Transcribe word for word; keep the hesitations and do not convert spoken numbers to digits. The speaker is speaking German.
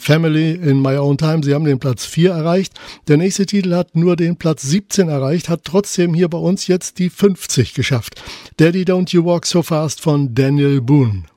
Family in My Own Time. Sie haben den Platz vier erreicht. Der nächste Titel hat nur den Platz siebzehn erreicht, hat trotzdem hier bei uns jetzt die fünfzig geschafft. Daddy Don't You Walk So Fast von Daniel Boone.